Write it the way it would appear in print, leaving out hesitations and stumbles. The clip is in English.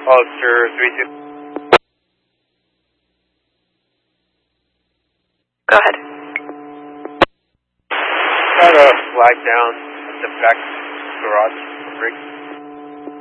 Ulster 32. Go ahead. Got a flag down at the back garage rig.